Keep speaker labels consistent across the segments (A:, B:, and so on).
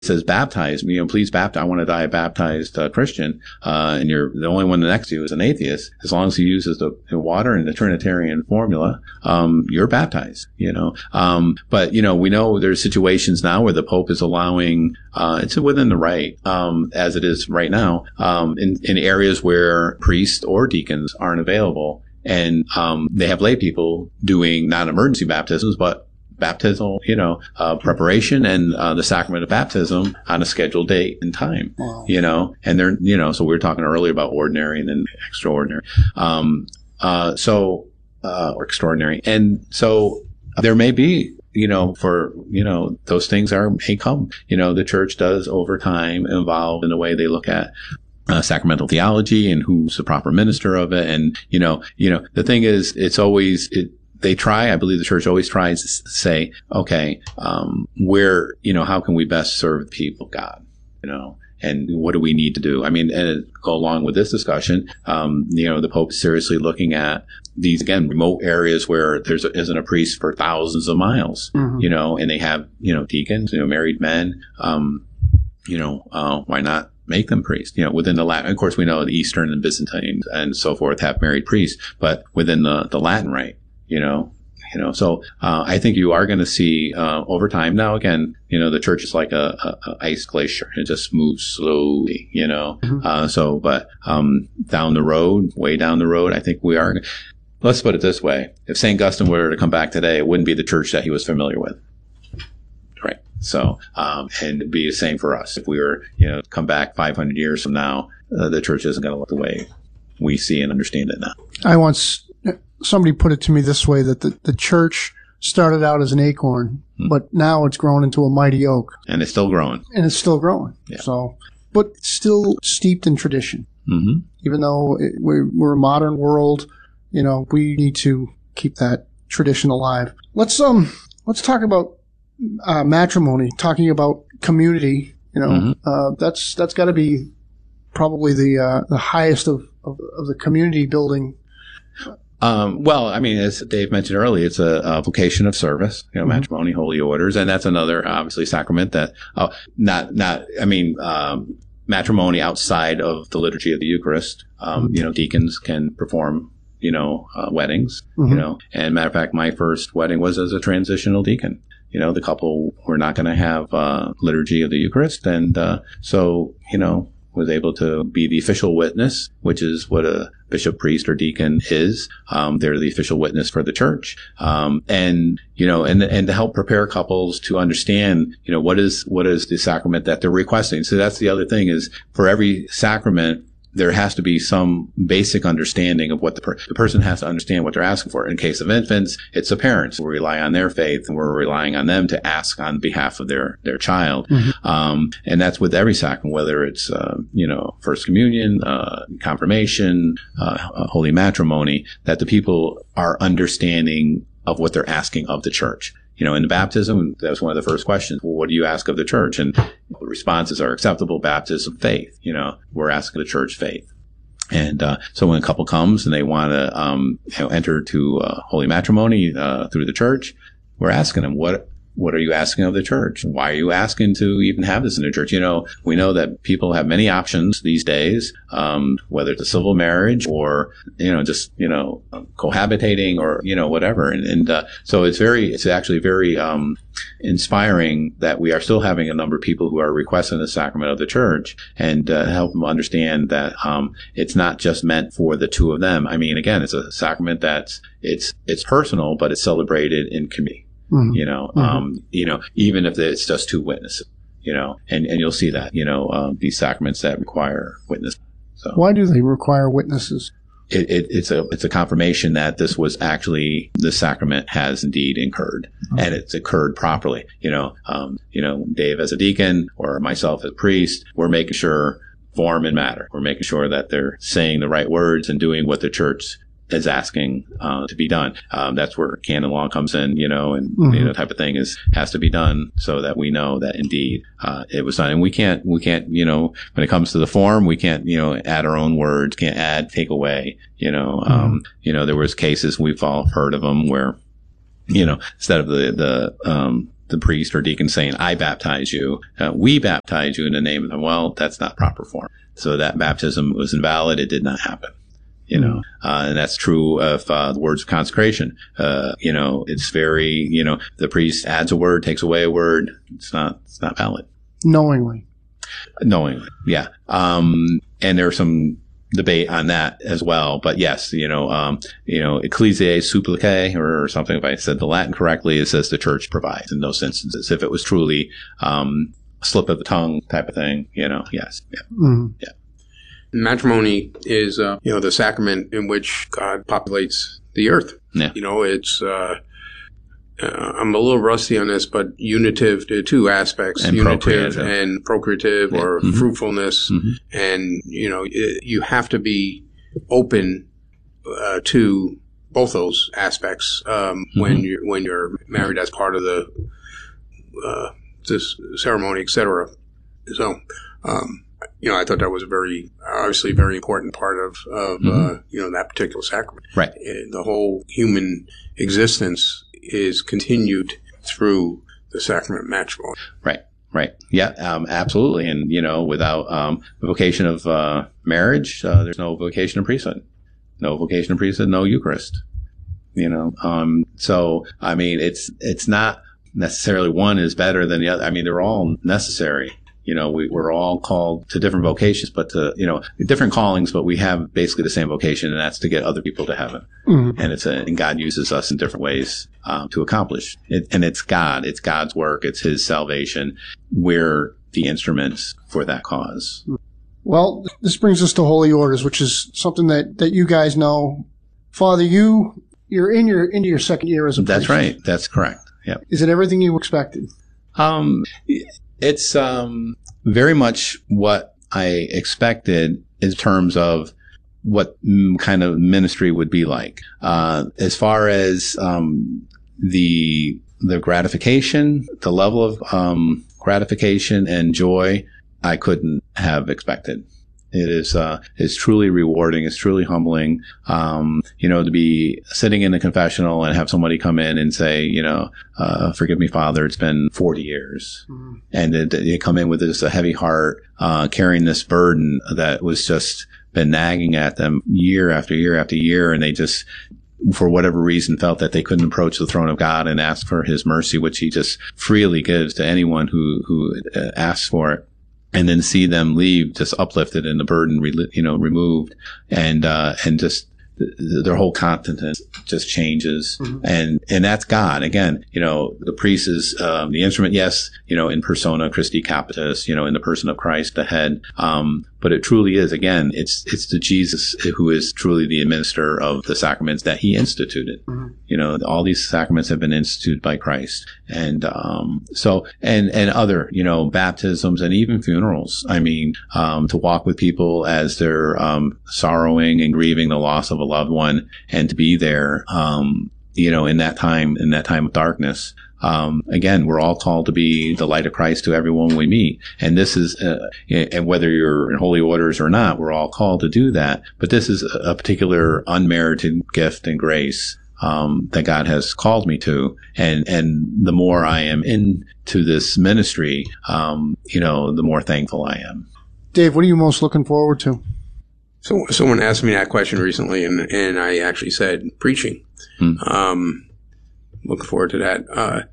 A: says baptize me, please baptize. I want to die a baptized Christian, and you're the only one next to you is an atheist. As long as he uses the water and the Trinitarian formula, you're baptized. But we know there's situations now where the Pope is allowing. It's within the right, as it is right now, in areas where priests or deacons aren't available, and they have lay people doing non-emergency baptisms, but baptismal, preparation and the sacrament of baptism on a scheduled date and time.
B: Wow.
A: And they're, so we were talking earlier about ordinary and then extraordinary. Or extraordinary. And so there may be, those things may come. The church does over time evolve in the way they look at sacramental theology and who's the proper minister of it. And, the thing is, it's always, I believe the church always tries to say, okay, how can we best serve the people of God, and what do we need to do? And go along with this discussion, the Pope is seriously looking at these, again, remote areas where there isn't a priest for thousands of miles, and they have, deacons, married men, why not make them priests, within the Latin. Of course, we know the Eastern and Byzantine and so forth have married priests, but within the Latin rite. So I think you are going to see over time. Now, again, the church is like a ice glacier; it just moves slowly. But down the road, way down the road, I think we are. Let's put it this way: if St. Augustine were to come back today, it wouldn't be the church that he was familiar with, right? So, and it'd be the same for us. If we were, come back 500 years from now, the church isn't going to look the way we see and understand it now.
B: Somebody put it to me this way, that the church started out as an acorn, but now it's grown into a mighty oak.
A: And it's still growing.
B: Yeah. So, but it's still steeped in tradition.
A: Mm-hmm.
B: Even though we're a modern world, we need to keep that tradition alive. Let's talk about matrimony, talking about community. That's got to be probably the highest of the community building.
A: As Dave mentioned earlier, it's a vocation of service, matrimony, holy orders, and that's another, obviously, sacrament that, matrimony outside of the liturgy of the Eucharist, deacons can perform, weddings, and matter of fact, my first wedding was as a transitional deacon. The couple were not going to have, liturgy of the Eucharist, and, was able to be the official witness, which is what a bishop, priest, or deacon is. They're the official witness for the church. And to help prepare couples to understand, what is the sacrament that they're requesting. So that's the other thing, is for every sacrament, there has to be some basic understanding of what the person has to understand what they're asking for. In case of infants, it's the parents. We rely on their faith, and we're relying on them to ask on behalf of their child.
B: Mm-hmm.
A: And that's with every sacrament, whether it's, First Communion, confirmation, holy matrimony, that the people are understanding of what they're asking of the church. In the baptism, that was one of the first questions. Well, what do you ask of the church? And the responses are acceptable baptism, faith. We're asking the church faith. And so when a couple comes and they want to enter to holy matrimony through the church, we're asking them, what are you asking of the church? Why are you asking to even have this in the church? We know that people have many options these days, whether it's a civil marriage or, just, cohabitating or, whatever. And so it's actually very, inspiring that we are still having a number of people who are requesting the sacrament of the church, and help them understand that, it's not just meant for the two of them. Again, it's a sacrament it's personal, but it's celebrated in community. Mm-hmm. Even if it's just two witnesses, and you'll see that, these sacraments that require witnesses. So
B: why do they require witnesses?
A: It's a confirmation that the sacrament has indeed occurred, and it's occurred properly. Dave as a deacon or myself as a priest, we're making sure form and matter. We're making sure that they're saying the right words and doing what the church is asking to be done. That's where canon law comes in, and type of thing has to be done so that we know that indeed it was done. And we can't, when it comes to the form, we can't, add our own words, can't add, take away. There was cases, we've all heard of them, where instead of the the priest or deacon saying, I baptize you, we baptize you in the name of them. Well, that's not proper form. So that baptism was invalid. It did not happen. And that's true of the words of consecration. It's very, the priest adds a word, takes away a word. It's not valid.
B: Knowingly,
A: yeah. And there's some debate on that as well. But yes, ecclesiae supplicae or something. If I said the Latin correctly, it says the church provides in those instances. If it was truly a slip of the tongue type of thing, yes, yeah, yeah.
C: Matrimony is, the sacrament in which God populates the earth.
A: Yeah.
C: It's, I'm a little rusty on this, but unitive to two aspects,
A: and
C: unitive
A: procreative.
C: and procreative or fruitfulness.
A: Mm-hmm.
C: And, you have to be open, to both those aspects, when you're married as part of this ceremony, et cetera. So, I thought that was obviously very important part of that particular sacrament.
A: Right.
C: The whole human existence is continued through the sacrament of matrimony.
A: Right. Yeah, absolutely. And, without the vocation of marriage, there's no vocation of priesthood. No vocation of priesthood, no Eucharist. So, I mean, it's not necessarily one is better than the other. I mean, they're all necessary. We're all called to different vocations, but to, different callings, but we have basically the same vocation, and that's to get other people to heaven. Mm-hmm. And God uses us in different ways to accomplish it. And it's God's work. It's His salvation. We're the instruments for that cause.
B: Well, this brings us to holy orders, which is something that you guys know. Father, you're into your second year as a priest.
A: That's right. That's correct. Yeah.
B: Is it everything you expected?
A: It's very much what I expected in terms of what kind of ministry would be like. As far as the gratification, the level of gratification and joy, I couldn't have expected. It is truly rewarding. It's truly humbling. To be sitting in the confessional and have somebody come in and say, forgive me, Father, it's been 40 years. Mm-hmm. And they come in with just a heavy heart, carrying this burden that was just been nagging at them year after year after year. And they just, for whatever reason, felt that they couldn't approach the throne of God and ask for His mercy, which He just freely gives to anyone who asks for it. And then see them leave just uplifted and the burden, removed, and just their whole countenance just changes. Mm-hmm. And that's God. Again, the priest is, the instrument, yes, in persona Christi Capitis, in the person of Christ, the head. But it truly is, again, it's the Jesus who is truly the administrator of the sacraments that He instituted. Mm-hmm. All these sacraments have been instituted by Christ. And, and other, baptisms and even funerals. I mean, to walk with people as they're, sorrowing and grieving the loss of a loved one and to be there, in that time of darkness. Again, we're all called to be the light of Christ to everyone we meet. And this is, and whether you're in holy orders or not, we're all called to do that. But this is a particular unmerited gift and grace, that God has called me to. And the more I am into this ministry, the more thankful I am.
B: Dave, what are you most looking forward to?
C: So someone asked me that question recently, and I actually said preaching. Looking forward to that.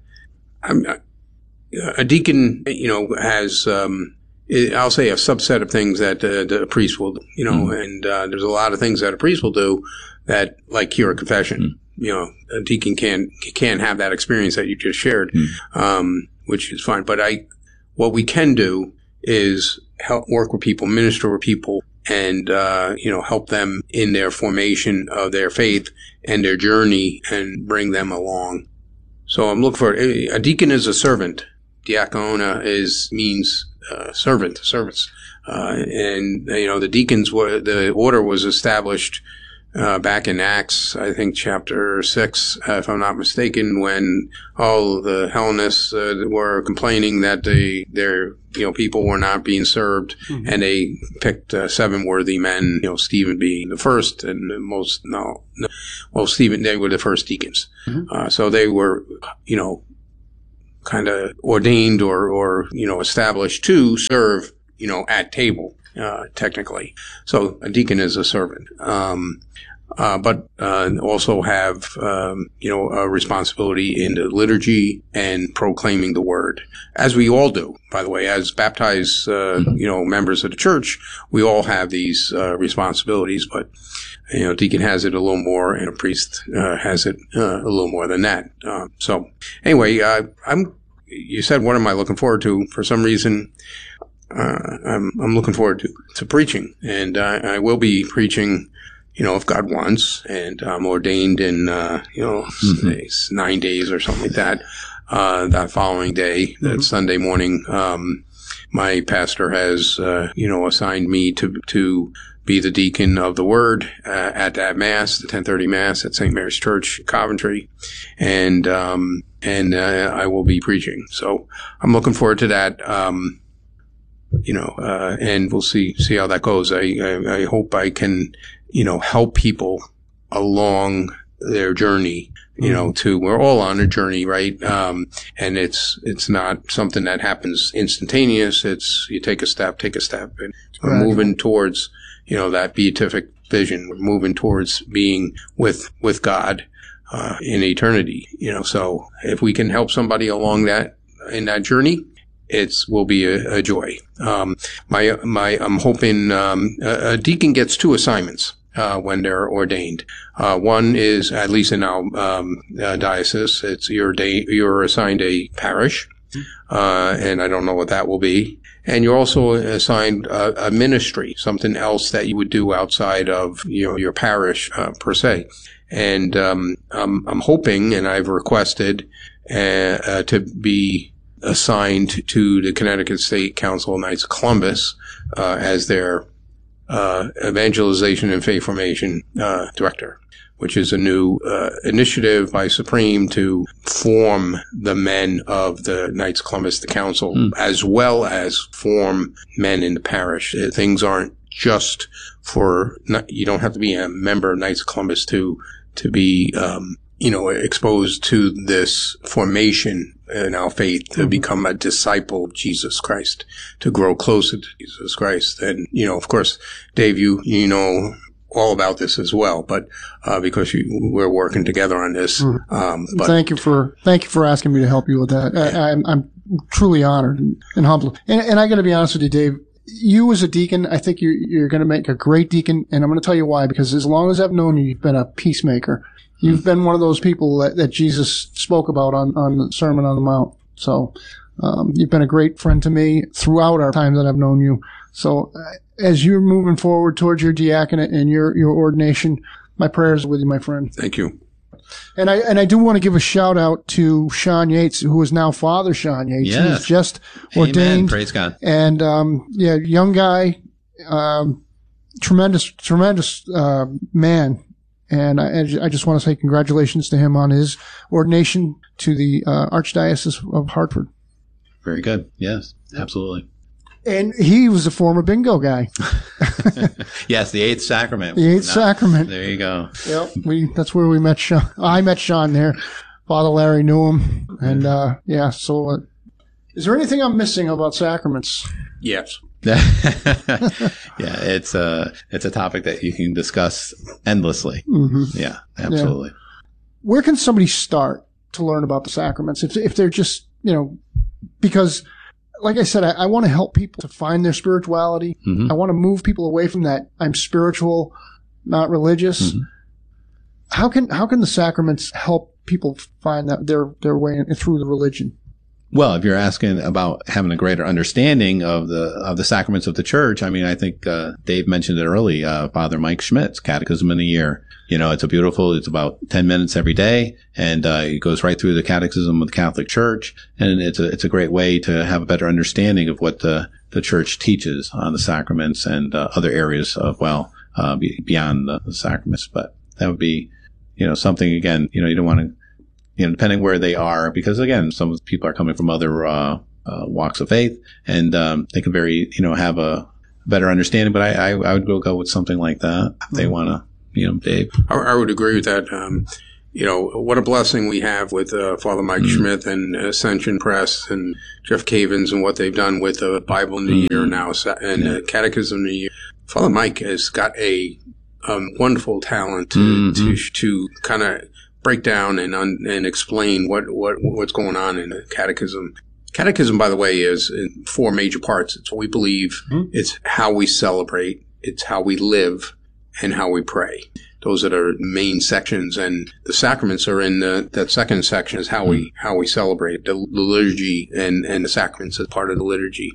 C: A deacon, has, I'll say a subset of things that the priest will do, and there's a lot of things that a priest will do that, like cure a confession. A deacon can't have that experience that you just shared, which is fine. But what we can do is help work with people, minister with people, and, help them in their formation of their faith and their journey and bring them along. So I'm looking for a deacon is a servant. Diakona means servants. And the deacons the order was established back in Acts, I think chapter 6, if I'm not mistaken, when all the Hellenists were complaining that their people were not being served, mm-hmm. and they picked 7 worthy men, Stephen being the first, and Stephen, they were the first deacons. Mm-hmm. So they were, kind of ordained or established to serve, at table, technically. So a deacon is a servant. But also have, a responsibility in the liturgy and proclaiming the word, as we all do, by the way. As baptized, members of the church, we all have these responsibilities, but, deacon has it a little more, and a priest has it a little more than that. So anyway, you said, what am I looking forward to? For some reason, I'm looking forward to preaching, and I will be preaching, if God wants, and I'm ordained in, 9 days or something like that. That following day, that Sunday morning, my pastor has, assigned me to be the deacon of the word, at that mass, the 10:30 mass at St. Mary's Church, Coventry. And I will be preaching. So I'm looking forward to that. And we'll see how that goes. I hope I can, help people along their journey, we're all on a journey, right? And it's not something that happens instantaneous. It's, you take a step, and we're moving towards, that beatific vision. We're moving towards being with God, in eternity, so if we can help somebody along in that journey, will be a joy. I'm hoping, a deacon gets 2 assignments, when they're ordained. One is, at least in our, diocese, it's you're assigned a parish, and I don't know what that will be. And you're also assigned a ministry, something else that you would do outside of, your parish, per se. And, I'm hoping, and I've requested, to be assigned to the Connecticut State Council of Knights of Columbus, as their, evangelization and faith formation, director, which is a new, initiative by Supreme to form the men of the Knights of Columbus, the council, as well as form men in the parish. Things aren't just you don't have to be a member of Knights of Columbus to be, exposed to this formation in our faith, to become a disciple of Jesus Christ, to grow closer to Jesus Christ. And, of course, Dave, you know all about this as well, but, because we're working together on this. But
B: thank you for asking me to help you with that. I'm truly honored and humbled. And I got to be honest with you, Dave. You as a deacon, I think you're going to make a great deacon, and I'm going to tell you why. Because as long as I've known you, you've been a peacemaker. You've been one of those people that Jesus spoke about on the Sermon on the Mount. So, you've been a great friend to me throughout our time that I've known you. So, as you're moving forward towards your diaconate and your ordination, my prayers are with you, my friend.
C: Thank you.
B: And I do want to give a shout out to Sean Yates, who is now Father Sean Yates.
A: Yes.
B: Who's just ordained.
A: Amen. Praise God.
B: And, young guy, tremendous, man. And I just want to say congratulations to him on his ordination to the Archdiocese of Hartford.
A: Very good. Yes, absolutely.
B: And he was a former bingo guy.
A: Yes, the 8th sacrament.
B: The 8th sacrament.
A: There you go.
B: Yep. That's where we met Sean. I met Sean there. Father Larry knew him. And, so is there anything I'm missing about sacraments?
C: Yes.
A: Yeah, it's a topic that you can discuss endlessly. Yeah, absolutely.
B: Yeah. Where can somebody start to learn about the sacraments if they're just, because like I said, I want to help people to find their spirituality. I want to move people away from that I'm spiritual, not religious. How can the sacraments help people find that their way through the religion?
A: Well, if you're asking about having a greater understanding of the sacraments of the church, I mean, I think Dave mentioned it early. Father Mike Schmidt's Catechism in a Year. It's it's about 10 minutes every day, and it goes right through the Catechism of the Catholic Church, and it's a great way to have a better understanding of what the church teaches on the sacraments and other areas beyond the sacraments. But that would be, something again. You don't want to. Depending where they are, because again, some people are coming from other walks of faith, and they can have a better understanding. But I would go with something like that if they want to, Dave.
C: I would agree with that. what a blessing we have with Father Mike Schmidt and Ascension Press and Jeff Cavins and what they've done with the Bible in the Year now and Catechism in the Year. Father Mike has got a wonderful talent to kind of break down and explain what's going on in the Catechism. Catechism, by the way, is in 4 major parts. It's what we believe. It's how we celebrate. It's how we live and how we pray. Those are the main sections, and the sacraments are in that second section is how we celebrate the liturgy and the sacraments as part of the liturgy.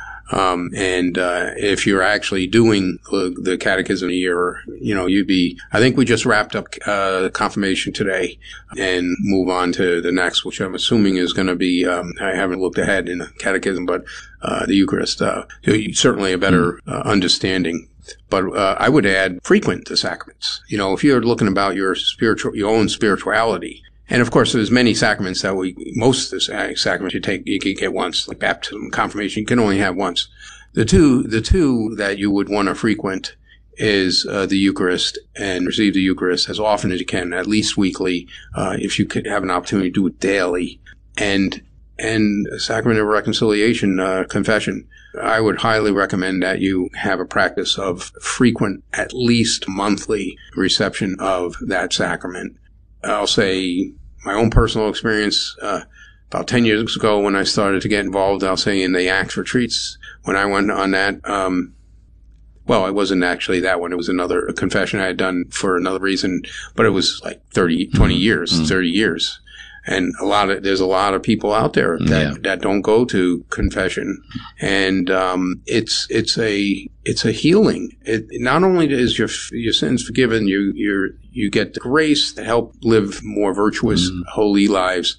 C: If you're actually doing the Catechism a year, I think we just wrapped up confirmation today and move on to the next, which I'm assuming is going to be, I haven't looked ahead in the Catechism, but the Eucharist, certainly a better understanding. But I would add frequent the sacraments. If you're looking about your own spirituality, and of course, there's many sacraments that most of the sacraments you can get once, like baptism, confirmation, you can only have once. The two that you would want to frequent is the Eucharist, and receive the Eucharist as often as you can, at least weekly, if you could have an opportunity to do it daily, and Sacrament of Reconciliation, confession. I would highly recommend that you have a practice of frequent, at least monthly reception of that sacrament. I'll say my own personal experience, about 10 years ago when I started to get involved, I'll say in the Acts retreats, when I went on that, it wasn't actually that one. It was another confession I had done for another reason, but it was like 30 years. And there's a lot of people out there that don't go to confession. And, it's a healing. It not only is your sins forgiven, you get the grace to help live more virtuous, holy lives.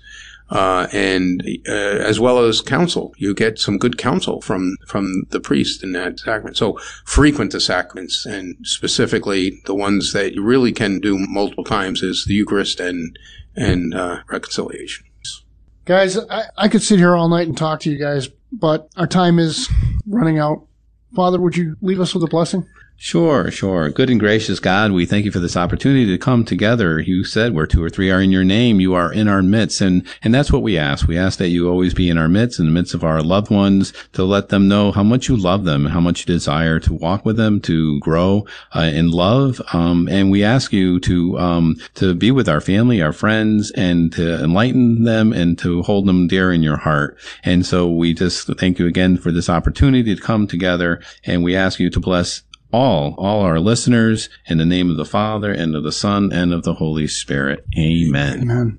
C: As well as counsel. You get some good counsel from the priest in that sacrament. So frequent the sacraments, and specifically the ones that you really can do multiple times is the Eucharist and reconciliation.
B: Guys, I could sit here all night and talk to you guys, but our time is running out. Father, would you leave us with a blessing?
A: Sure. Good and gracious God, we thank you for this opportunity to come together. You said where 2 or 3 are in your name, you are in our midst. And that's what we ask. We ask that you always be in our midst, in the midst of our loved ones, to let them know how much you love them, how much you desire to walk with them, to grow in love. And we ask you to be with our family, our friends, and to enlighten them and to hold them dear in your heart. And so we just thank you again for this opportunity to come together. And we ask you to bless all our listeners in the name of the Father and of the Son and of the Holy Spirit. Amen.
B: Amen.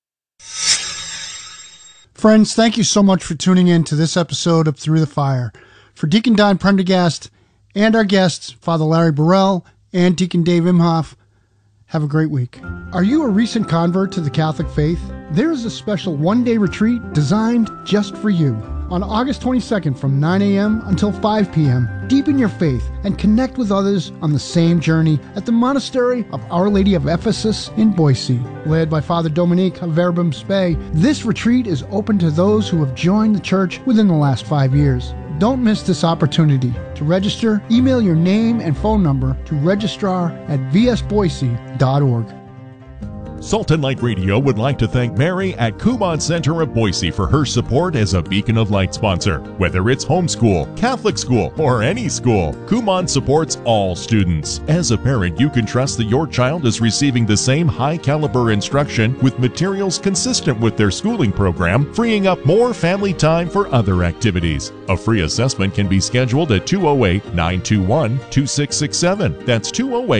B: Friends, thank you so much for tuning in to this episode of Through the Fire. For Deacon Don Prendergast and our guests, Father Larry Burrell and Deacon Dave Imhoff, have a great week. Are you a recent convert to the Catholic faith? There is a special one-day retreat designed just for you. On August 22nd from 9 a.m. until 5 p.m., deepen your faith and connect with others on the same journey at the Monastery of Our Lady of Ephesus in Boise. Led by Father Dominique of Verbum Spei, this retreat is open to those who have joined the church within the last 5 years. Don't miss this opportunity. To register, email your name and phone number to registrar@vsboise.org.
D: Salt and Light Radio would like to thank Mary at Kumon Center of Boise for her support as a Beacon of Light sponsor. Whether it's homeschool, Catholic school, or any school, Kumon supports all students. As a parent, you can trust that your child is receiving the same high-caliber instruction with materials consistent with their schooling program, freeing up more family time for other activities. A free assessment can be scheduled at 208-921-2667. That's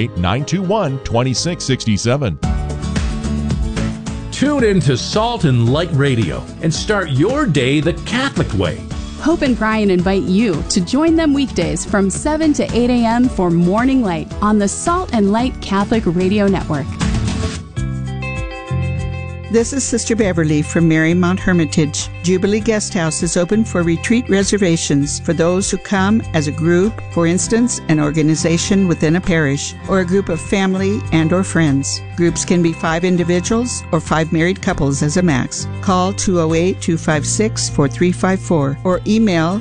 D: 208-921-2667.
E: Tune in to Salt and Light Radio and start your day the Catholic way.
F: Hope and Brian invite you to join them weekdays from 7 to 8 a.m. for Morning Light on the Salt and Light Catholic Radio Network.
G: This is Sister Beverly from Marymount Hermitage. Jubilee Guest House is open for retreat reservations for those who come as a group, for instance, an organization within a parish, or a group of family and or friends. Groups can be 5 individuals or 5 married couples as a max. Call 208-256-4354 or email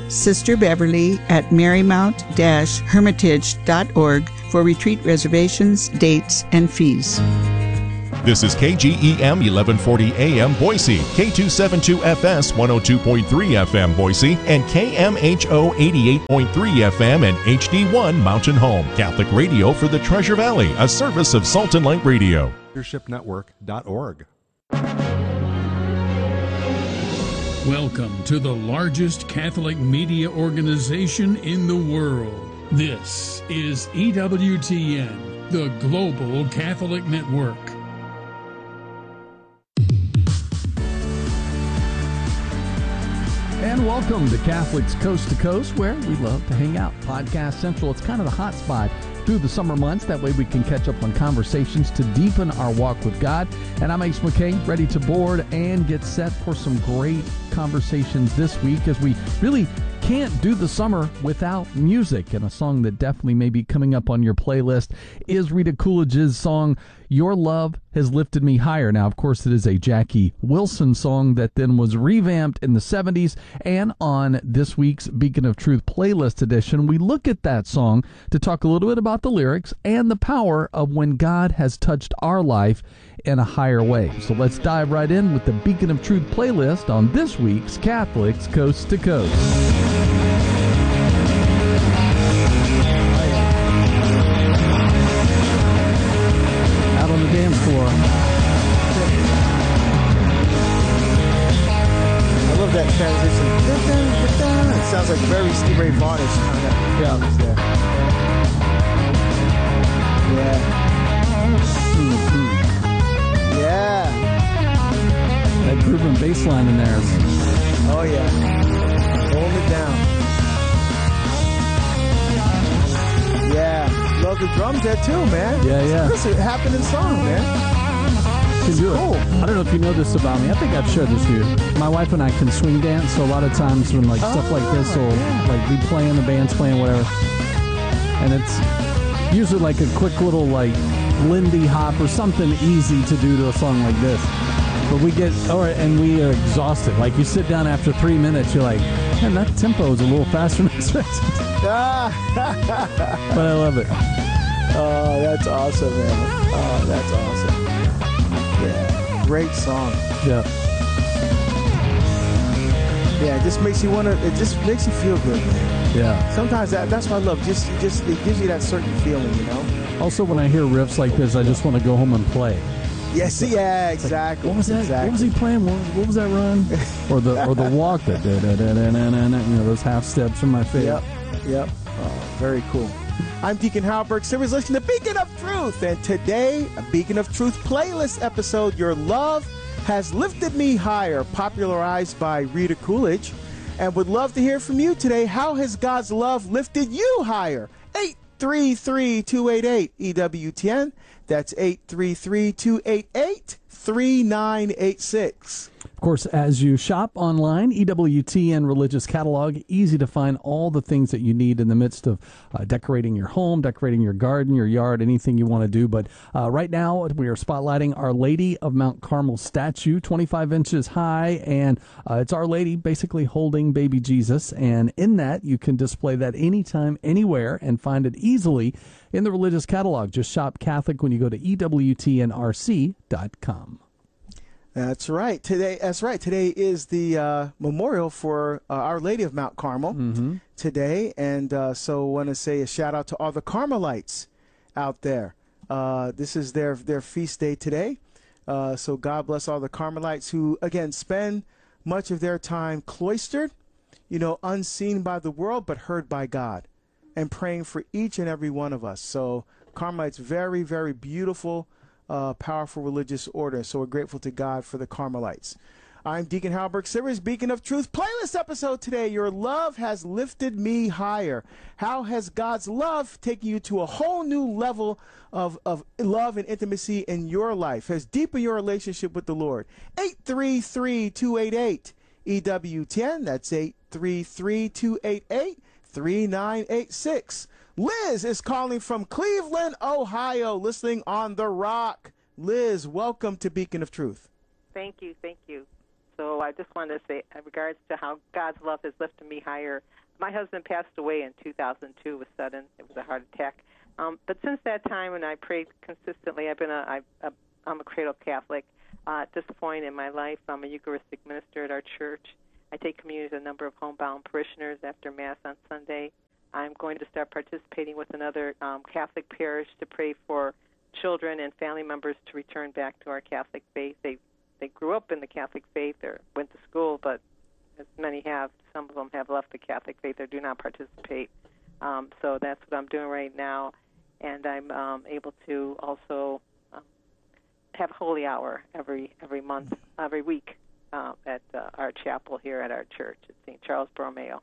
G: sisterbeverly@marymount-hermitage.org for retreat reservations, dates, and fees.
D: This is KGEM 1140 AM Boise, K272FS 102.3 FM Boise, and KMHO 88.3 FM and HD1 Mountain Home. Catholic radio for the Treasure Valley, a service of Salt and Light Radio.
H: LeadershipNetwork.org.
I: Welcome to the largest Catholic media organization in the world. This is EWTN, the Global Catholic Network.
J: And welcome to Catholics Coast to Coast, where we love to hang out. Podcast Central, it's kind of the hot spot through the summer months. That way we can catch up on conversations to deepen our walk with God. And I'm Ace McKay, ready to board and get set for some great conversations this week, as we really can't do the summer without music. And a song that definitely may be coming up on your playlist is Rita Coolidge's song, Your Love Has Lifted Me Higher. Now, of course, it is a Jackie Wilson song that then was revamped in the 70s. And on this week's Beacon of Truth playlist edition, we look at that song to talk a little bit about the lyrics and the power of when God has touched our life in a higher way. So let's dive right in with the Beacon of Truth playlist on this week's Catholics Coast to Coast. Out on the dance floor.
K: I love that transition. It sounds like very Stevie Ray Vaughan-ish kind of. Yeah. Yeah. Mm-hmm. Yeah.
J: That groove and bass line in there.
K: Oh, yeah. Hold it down. Yeah. Love the drums there, too, man.
J: Yeah.
K: This is a happening song, man.
J: Can do it. I don't know if you know this about me. I think I've shared this with you. My wife and I can swing dance, so a lot of times when stuff like this will be playing, the band's playing, whatever, and it's usually like a quick little Lindy hop or something easy to do to a song like this. But we get and we are exhausted. Like you sit down after 3 minutes, you're like, man, that tempo is a little faster than expected. But I love it.
K: Oh, that's awesome, man. Oh, that's awesome. Yeah, great song.
J: Yeah.
K: Yeah, it just makes you it just makes you feel good, man.
J: Yeah.
K: Sometimes that's what I love. Just it gives you that certain feeling, you know?
J: Also, when I hear riffs like this, I just want to go home and play.
K: Yes, yeah, exactly.
J: What was that?
K: Exactly.
J: What was he playing? What was that run? or the walk, that those half steps are my favorite.
K: Yep. Oh, very cool. I'm Deacon Halberg. Series listening to Beacon of Truth, and today a Beacon of Truth playlist episode. Your Love Has Lifted Me Higher, popularized by Rita Coolidge, and would love to hear from you today. How has God's love lifted you higher? 833-288 EWTN. That's 833-288-3986.
J: Of course, as you shop online, EWTN Religious Catalog, easy to find all the things that you need in the midst of decorating your home, decorating your garden, your yard, anything you want to do. But right now, we are spotlighting Our Lady of Mount Carmel statue, 25 inches high, and it's Our Lady basically holding baby Jesus. And in that, you can display that anytime, anywhere, and find it easily in the Religious Catalog. Just shop Catholic when you go to EWTNRC.com.
K: That's right. Today is the memorial for Our Lady of Mount Carmel today. And so I want to say a shout out to all the Carmelites out there. This is their feast day today. So God bless all the Carmelites who, again, spend much of their time cloistered, unseen by the world, but heard by God, and praying for each and every one of us. So Carmelites, very, very beautiful, powerful religious order. So we're grateful to God for the Carmelites. I'm Deacon Halberg. Series Beacon of Truth playlist episode today. Your love has lifted me higher. How has God's love taken you to a whole new level of love and intimacy in your life? Has deepened your relationship with the Lord? 833-288 EWTN. That's 833-288-3986. Liz is calling from Cleveland, Ohio, listening on The Rock. Liz, welcome to Beacon of Truth.
L: Thank you. So I just wanted to say, in regards to how God's love has lifted me higher, my husband passed away in 2002. It was sudden. It was a heart attack. But since that time, when I prayed consistently, I've been a I'm a cradle Catholic. At this point in my life, I'm a Eucharistic minister at our church. I take communion with a number of homebound parishioners after Mass on Sunday. I'm going to start participating with another Catholic parish to pray for children and family members to return back to our Catholic faith. They grew up in the Catholic faith or went to school, but as many have, some of them have left the Catholic faith or do not participate. So that's what I'm doing right now. And I'm able to also have Holy Hour every month, every week at our chapel here at our church at St. Charles Borromeo.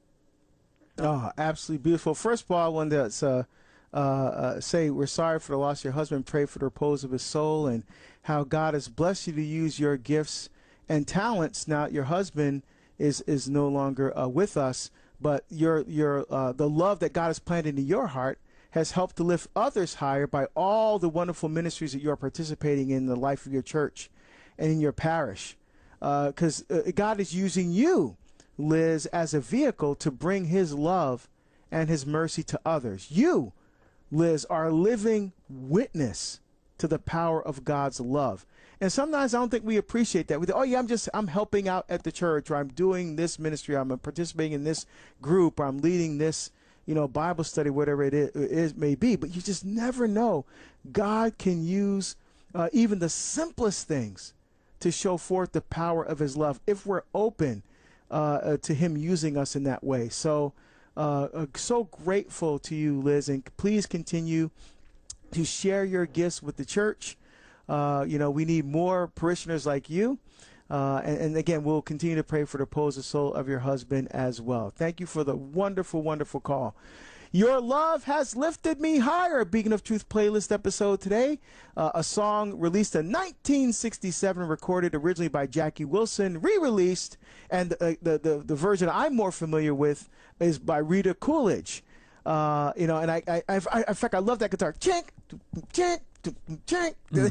K: Oh, absolutely beautiful. First of all, I wanted to say we're sorry for the loss of your husband. Pray for the repose of his soul, and how God has blessed you to use your gifts and talents. Now your husband is no longer with us, but the love that God has planted in your heart has helped to lift others higher by all the wonderful ministries that you are participating in the life of your church and in your parish. Because God is using you, Liz, as a vehicle to bring his love and his mercy to others. You, Liz, are a living witness to the power of God's love. And sometimes I don't think we appreciate that. We think, oh yeah, I'm helping out at the church, or I'm doing this ministry, or I'm participating in this group, or I'm leading this, Bible study, whatever it is may be. But you just never know. God can use even the simplest things to show forth the power of his love if we're open to him using us in that way. So so grateful to you, Liz, and please continue to share your gifts with the church. We need more parishioners like you. And again, we'll continue to pray for the repose of soul of your husband as well. Thank you for the wonderful, wonderful call. Your Love Has Lifted Me Higher, Beacon of Truth playlist episode today. A song released in 1967, recorded originally by Jackie Wilson, re-released, and the version I'm more familiar with is by Rita Coolidge. And in fact, I love that guitar. Chink, chink, chink.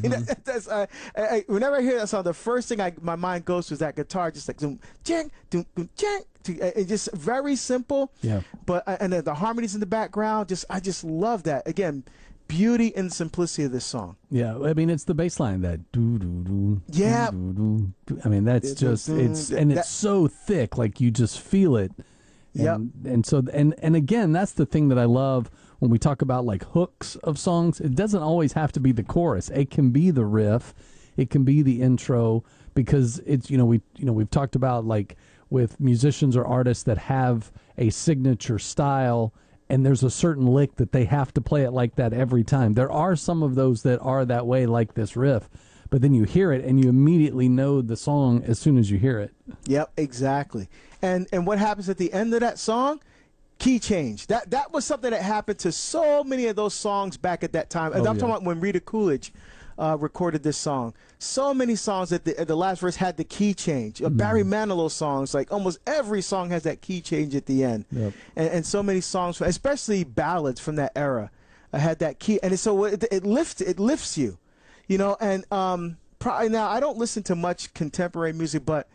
K: Mm-hmm. Whenever I hear that song, the first thing my mind goes to is that guitar, just like zoom, chink, chink. It's just very simple. Yeah. But and the harmonies in the background, I just love that. Again, beauty and simplicity of this song.
J: Yeah, I mean, it's the bass line, that do do do.
K: Yeah.
J: Doo, doo, doo. I mean, that's just it's so thick, like you just feel it.
K: Yep.
J: And again, that's the thing that I love when we talk about like hooks of songs. It doesn't always have to be the chorus. It can be the riff, it can be the intro, because it's we've talked about like with musicians or artists that have a signature style, and there's a certain lick that they have to play it like that every time. There are some of those that are that way, like this riff, but then you hear it and you immediately know the song as soon as you hear it.
K: Yep, exactly. And what happens at the end of that song? Key change. That was something that happened to so many of those songs back at that time. And I'm talking about when Rita Coolidge recorded this song. So many songs at the last verse had the key change. Barry Manilow songs, like almost every song has that key change at the end. Yep. And so many songs, especially ballads from that era, had that key. And so it lifts you, And now I don't listen to much contemporary music, but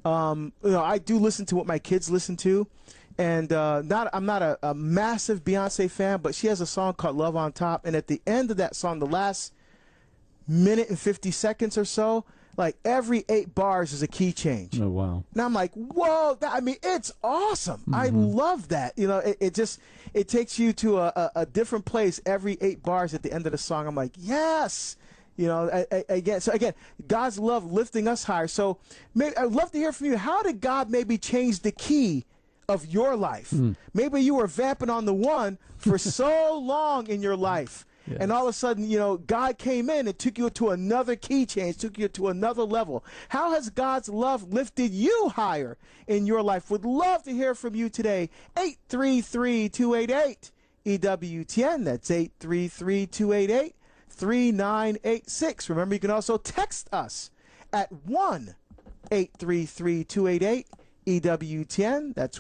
K: I do listen to what my kids listen to. And I'm not a massive Beyonce fan, but she has a song called Love on Top. And at the end of that song, the last minute and 50 seconds or so, like every 8 bars is a key change.
J: Oh, wow.
K: And I'm like, whoa, it's awesome. Mm-hmm. I love that. It takes you to a different place every 8 bars at the end of the song. I'm like, yes. Again, God's love lifting us higher. So I'd love to hear from you. How did God maybe change the key of your life? Maybe you were vamping on the one for so long in your life. Yes. And all of a sudden, God came in and took you to another key change, took you to another level. How has God's love lifted you higher in your life? Would love to hear from you today. 833-288-EWTN. That's 833-288-3986. Remember, you can also text us at 1-833-288-EWTN. That's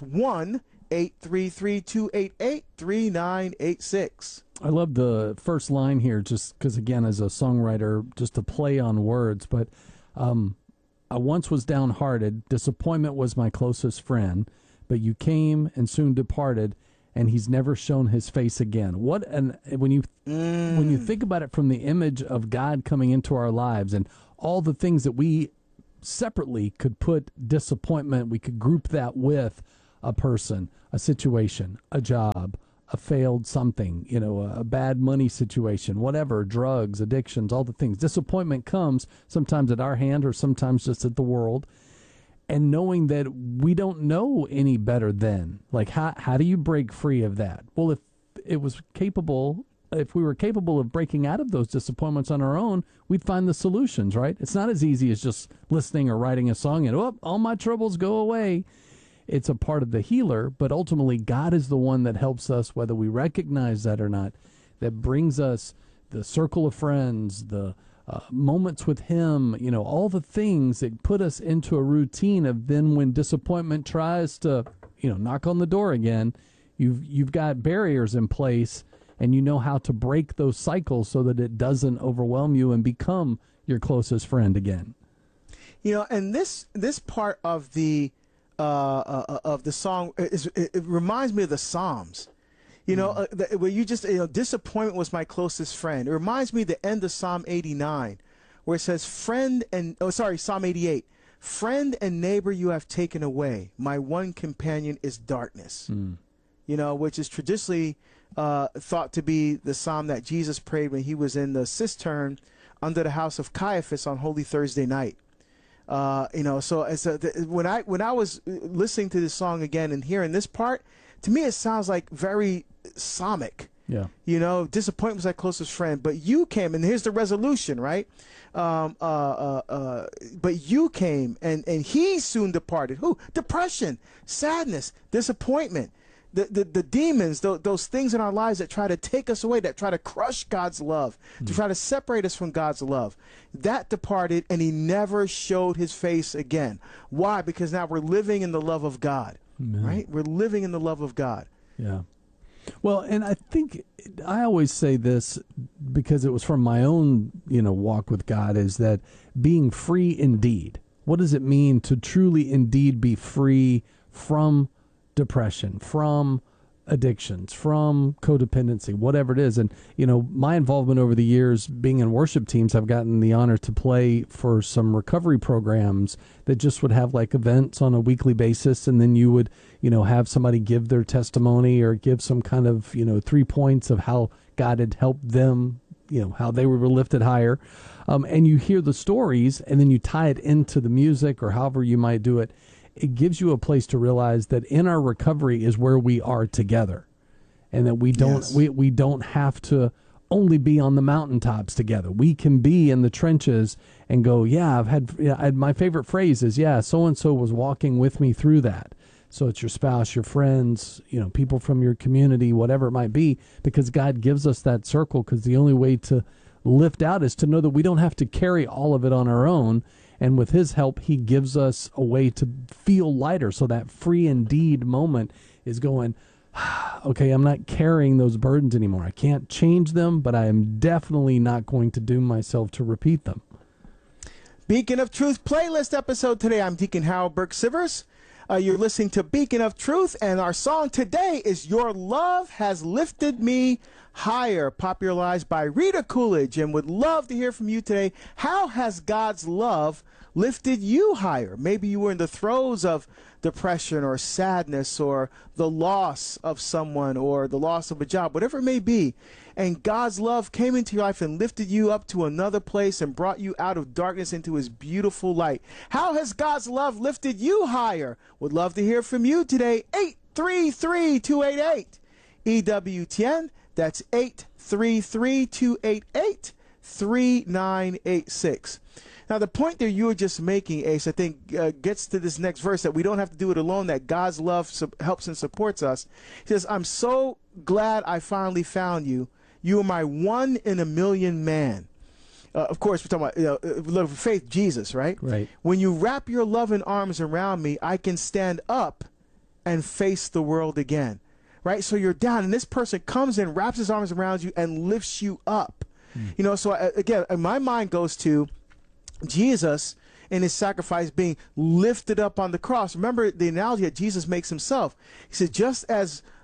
K: 1-833-288-3986.
J: I love the first line here, just because, again, as a songwriter, just to play on words. But I once was downhearted. Disappointment was my closest friend. But you came and soon departed, and he's never shown his face again. What, and when you think about it from the image of God coming into our lives and all the things that we separately could put disappointment, we could group that with a person, a situation, a job, a failed something, a bad money situation, whatever, drugs, addictions, all the things. Disappointment comes sometimes at our hand or sometimes just at the world. And knowing that we don't know any better then, like how do you break free of that? Well, if we were capable of breaking out of those disappointments on our own, we'd find the solutions, right? It's not as easy as just listening or writing a song and, all my troubles go away. It's a part of the healer, but ultimately God is the one that helps us, whether we recognize that or not, that brings us the circle of friends, the moments with him, all the things that put us into a routine of then when disappointment tries to, knock on the door again, you've got barriers in place and you know how to break those cycles so that it doesn't overwhelm you and become your closest friend again.
K: And this part of the song it reminds me of the Psalms. Where you just, disappointment was my closest friend. It reminds me of the end of Psalm 89, where it says, Psalm 88, friend and neighbor you have taken away. My one companion is darkness. Which is traditionally thought to be the psalm that Jesus prayed when he was in the cistern under the house of Caiaphas on Holy Thursday night. So when I was listening to this song again and hearing this part, to me it sounds like very psalmic.
J: Yeah.
K: Disappointment was my closest friend, but you came, and here's the resolution, right? But you came, and he soon departed. Who? Depression, sadness, disappointment. The demons, those things in our lives that try to take us away, that try to crush God's love, to try to separate us from God's love, that departed, and he never showed his face again. Why? Because now we're living in the love of God, right? We're living in the love of God.
J: Yeah. Well, and I think I always say this because it was from my own, walk with God, is that being free indeed. What does it mean to truly indeed be free from depression, from addictions, from codependency, whatever it is? And, my involvement over the years being in worship teams, I've gotten the honor to play for some recovery programs that just would have like events on a weekly basis. And then you would, have somebody give their testimony or give some kind of, 3 points of how God had helped them, how they were lifted higher. And you hear the stories and then you tie it into the music or however you might do it. It gives you a place to realize that in our recovery is where we are together, and that we don't we don't have to only be on the mountaintops together. We can be in the trenches and go, my favorite phrase is, so-and-so was walking with me through that. So it's your spouse, your friends, people from your community, whatever it might be, because God gives us that circle, because the only way to lift out is to know that we don't have to carry all of it on our own. And with his help, he gives us a way to feel lighter. So that free indeed moment is going, okay, I'm not carrying those burdens anymore. I can't change them, but I am definitely not going to doom myself to repeat them.
K: Beacon of Truth playlist episode today. I'm Deacon Harold Burke-Sivers. You're listening to Beacon of Truth, and our song today is Your Love Has Lifted Me Higher, popularized by Rita Coolidge, and would love to hear from you today. How has God's love lifted you higher? Maybe you were in the throes of depression or sadness or the loss of someone or the loss of a job, whatever it may be, and God's love came into your life and lifted you up to another place and brought you out of darkness into his beautiful light. How has God's love lifted you higher? Would love to hear from you today. 833-288 EWTN. That's 833-288-3986. Now, the point that you were just making, Ace, I think gets to this next verse, that we don't have to do it alone, that God's love helps and supports us. He says, I'm so glad I finally found you. You are my 1 in a million man. Of course, we're talking about love of faith, Jesus, right?
J: Right.
K: When you wrap your loving arms around me, I can stand up and face the world again. Right? So you're down, and this person comes in, wraps his arms around you, and lifts you up. So again, my mind goes to Jesus and his sacrifice being lifted up on the cross. Remember the analogy that Jesus makes himself. He said, just as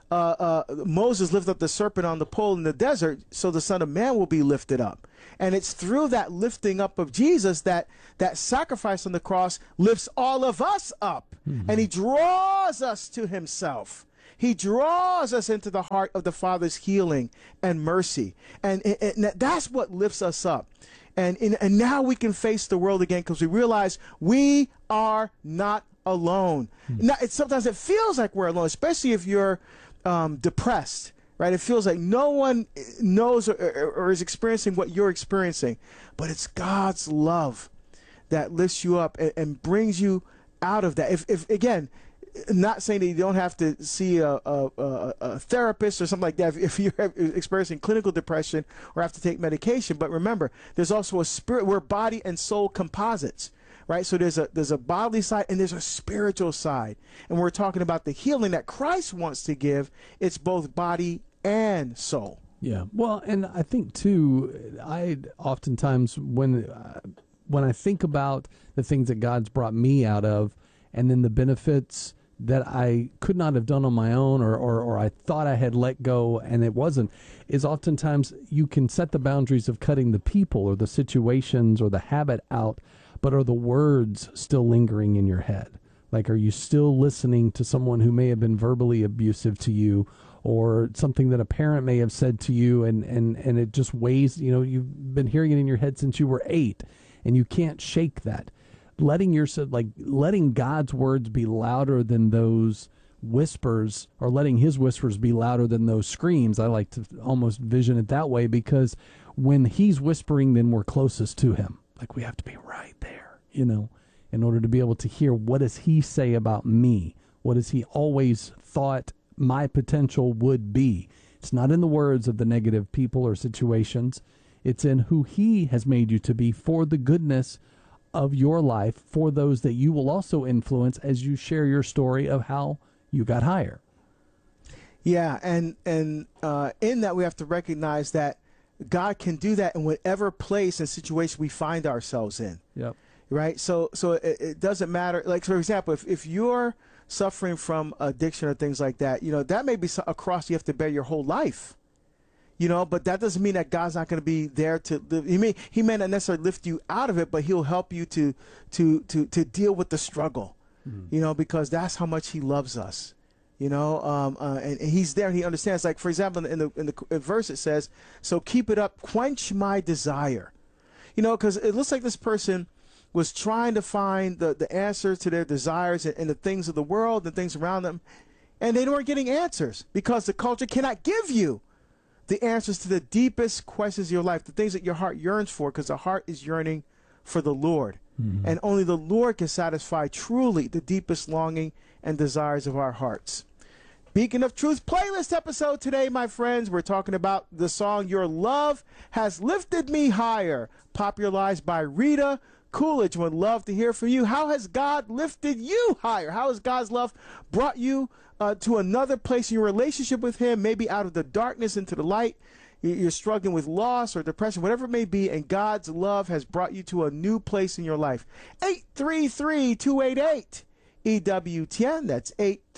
K: Moses lifted up the serpent on the pole in the desert, so the Son of Man will be lifted up. And it's through that lifting up of Jesus that sacrifice on the cross lifts all of us up. Mm-hmm. And he draws us to himself. He draws us into the heart of the Father's healing and mercy. And that's what lifts us up. And now we can face the world again because we realize we are not alone. Mm-hmm. Now, sometimes it feels like we're alone, especially if you're depressed, right? It feels like no one knows or is experiencing what you're experiencing. But it's God's love that lifts you up and brings you out of that. If again, not saying that you don't have to see a therapist or something like that if you're experiencing clinical depression or have to take medication. But remember, there's also a spirit. We're body and soul composites, right? So there's a bodily side and there's a spiritual side. And we're talking about the healing that Christ wants to give. It's both body and soul.
J: Yeah. Well, and I think too, I oftentimes when I think about the things that God's brought me out of, and then the benefits that I could not have done on my own, or I thought I had let go and it wasn't, is oftentimes you can set the boundaries of cutting the people or the situations or the habit out, but are the words still lingering in your head? Like, are you still listening to someone who may have been verbally abusive to you, or something that a parent may have said to you, and it just weighs, you've been hearing it in your head since you were 8, and you can't shake that. Letting God's words be louder than those whispers, or letting his whispers be louder than those screams. I like to almost vision it that way, because when he's whispering, then we're closest to him. Like, we have to be right there, in order to be able to hear, what does he say about me? What has he always thought my potential would be? It's not in the words of the negative people or situations. It's in who he has made you to be for the goodness of your life, for those that you will also influence as you share your story of how you got higher.
K: Yeah, and in that we have to recognize that God can do that in whatever place and situation we find ourselves in.
J: Yep.
K: Right? So it doesn't matter. Like, for example, if you're suffering from addiction or things like that, that may be a cross you have to bear your whole life. But that doesn't mean that God's not going to be there to live. He may not necessarily lift you out of it, but he'll help you to deal with the struggle, because that's how much he loves us, and he's there and he understands. Like, for example, in the verse it says, "So keep it up, quench my desire," because it looks like this person was trying to find the answers to their desires and the things of the world and things around them, and they weren't getting answers because the culture cannot give you the answers to the deepest questions of your life, the things that your heart yearns for, because the heart is yearning for the Lord. Mm-hmm. And only the Lord can satisfy truly the deepest longing and desires of our hearts. Beacon of Truth playlist episode today, my friends. We're talking about the song "Your Love Has Lifted Me Higher," popularized by Rita Coolidge. Would love to hear from you. How has God lifted you higher? How has God's love brought you to another place in your relationship with him, maybe out of the darkness into the light? You're struggling with loss or depression, whatever it may be, and God's love has brought you to a new place in your life. 833-288-EWTN. That's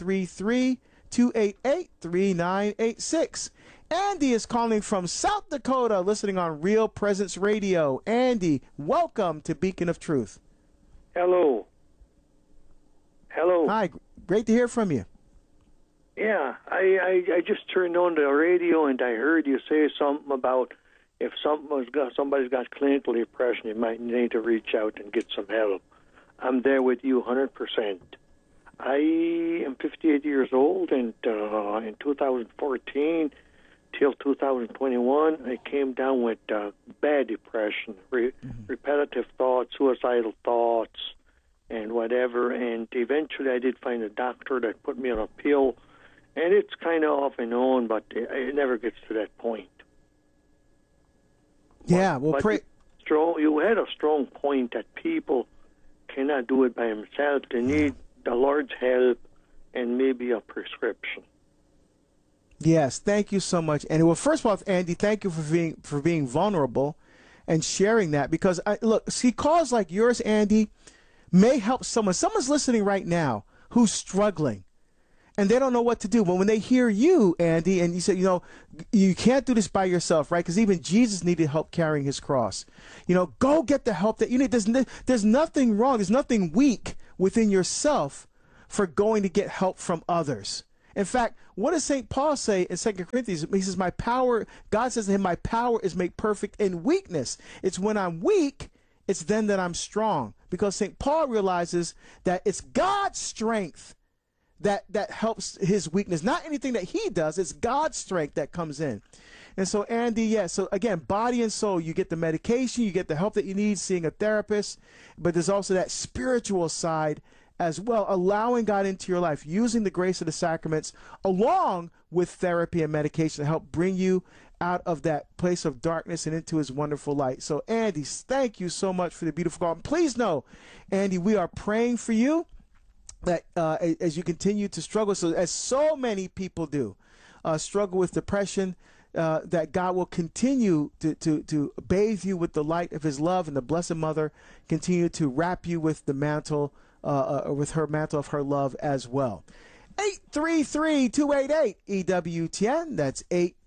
K: 833-288-3986. Andy is calling from South Dakota, listening on Real Presence Radio. Andy, welcome to Beacon of Truth.
M: Hello.
K: Hi, great to hear from you.
M: Yeah, I just turned on the radio and I heard you say something about if somebody's got clinical depression, you might need to reach out and get some help. I'm there with you 100%. I am 58 years old, and in 2014 till 2021, I came down with bad depression, repetitive thoughts, suicidal thoughts, and whatever. And eventually I did find a doctor that put me on a pill, and it's kind of off and on, but it never gets to that point.
K: Yeah, well,
M: you had a strong point that people cannot do it by themselves. They need the Lord's help and maybe a prescription.
K: Yes, thank you so much, Andy. Well, first of all, Andy, thank you for being vulnerable and sharing that, because look, see, calls like yours, Andy, may help someone. Someone's listening right now who's struggling, and they don't know what to do. But when they hear you, Andy, and you say, you can't do this by yourself, right? Because even Jesus needed help carrying his cross. Go get the help that you need. There's nothing wrong. There's nothing weak within yourself for going to get help from others. In fact, what does St. Paul say in 2 Corinthians? He says, God says to him, my power is made perfect in weakness. It's when I'm weak, it's then that I'm strong. Because St. Paul realizes that it's God's strength that helps his weakness. Not anything that he does. It's God's strength that comes in. And so, Andy, so again, body and soul, you get the medication, you get the help that you need, seeing a therapist, but there's also that spiritual side as well, allowing God into your life, using the grace of the sacraments along with therapy and medication to help bring you out of that place of darkness and into his wonderful light. So, Andy, thank you so much for the beautiful call. And please know, Andy, we are praying for you that as you continue to struggle, as so many people do, struggle with depression, that God will continue to bathe you with the light of his love, and the Blessed Mother continue to wrap you with the mantle, with her mantle of her love as well. 833-288-EWTN. That's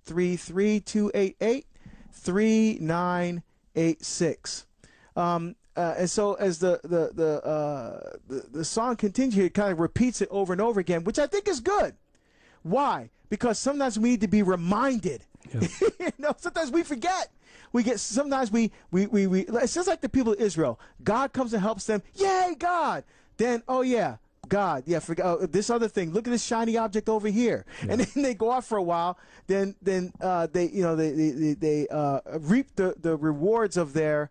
K: 833-288-3986. And so as the song continues, it kind of repeats it over and over again, which I think is good. Why? Because sometimes we need to be reminded. Yeah. Sometimes we forget. Sometimes we it's just like the people of Israel. God comes and helps them. Yay, God. Then, oh yeah, God, yeah, forget this other thing. Look at this shiny object over here, and then they go off for a while. Then they reap the rewards of their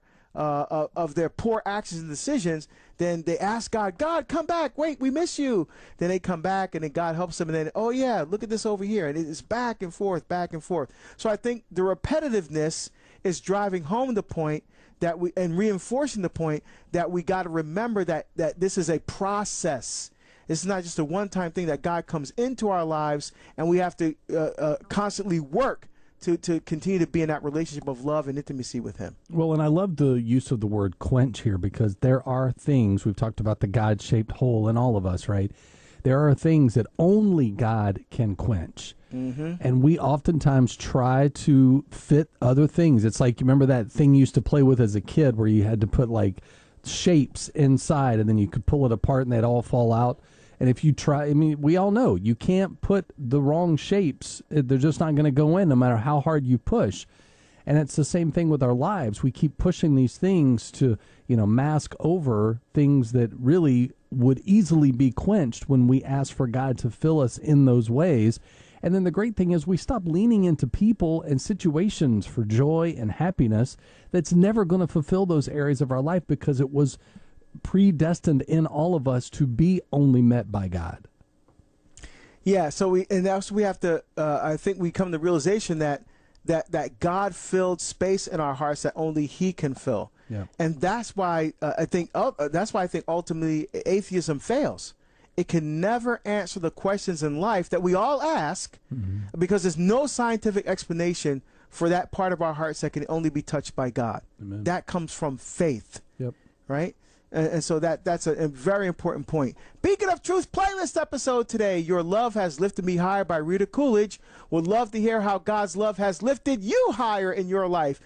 K: poor actions and decisions. Then they ask God, come back. Wait, we miss you. Then they come back, and then God helps them. And then, oh yeah, look at this over here. And it's back and forth, back and forth. So I think the repetitiveness is driving home the point and reinforcing the point that we got to remember that this is a process. It's not just a one-time thing, that God comes into our lives, and we have to constantly work to continue to be in that relationship of love and intimacy with him.
J: Well, and I love the use of the word quench here, because there are things, we've talked about the God-shaped hole in all of us, right? There are things that only God can quench. Mm-hmm. And we oftentimes try to fit other things. It's like, you remember that thing you used to play with as a kid where you had to put like shapes inside and then you could pull it apart and they'd all fall out. And if you try, we all know you can't put the wrong shapes. They're just not going to go in no matter how hard you push. And it's the same thing with our lives. We keep pushing these things to, mask over things that really would easily be quenched when we ask for God to fill us in those ways. And then the great thing is we stop leaning into people and situations for joy and happiness that's never going to fulfill those areas of our life, because it was predestined in all of us to be only met by God.
K: Yeah, so we have to, I think we come to the realization that God filled space in our hearts that only he can fill. Yeah. And that's why I think ultimately atheism fails. It can never answer the questions in life that we all ask, mm-hmm. because there's no scientific explanation for that part of our hearts that can only be touched by God. Amen. That comes from faith. Yep. Right? And so that's a very important point. Beacon of Truth playlist episode today. Your Love Has Lifted Me Higher by Rita Coolidge. Would love to hear how God's love has lifted you higher in your life.